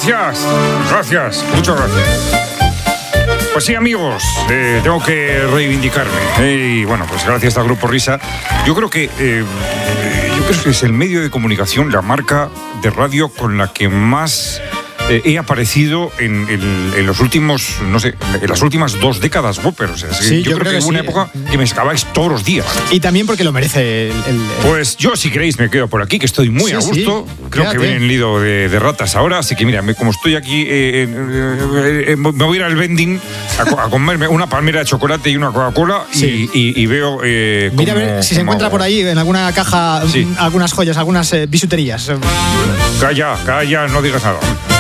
Gracias, muchas gracias. Pues sí, amigos, tengo que reivindicarme. Y bueno, pues gracias al Grupo Risa. Yo creo que es el medio de comunicación, la marca de radio con la que más he aparecido en los últimos, no sé, en las últimas 2 décadas, pero o sea, sí, yo creo que hubo una época que me sacabais todos los días. Y también porque lo merece Pues yo, si queréis, me quedo por aquí, que estoy muy a gusto. Creo que viene el nido de ratas ahora, así que mira, como estoy aquí, me voy a ir al vending a comerme una palmera de chocolate y una Coca-Cola y veo mira a ver si se encuentra por ahí en alguna caja algunas joyas, algunas bisuterías. Calla, no digas nada.